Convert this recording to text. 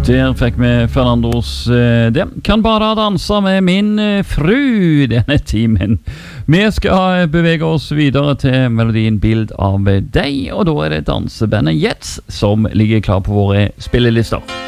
Der fikk vi Fernandos det. Kan bare danse med min fru denne timen. Vi skal bevege oss videre til melodien Bild av deg, og da er det dansebandet Jets som ligger klar på våre spillelister.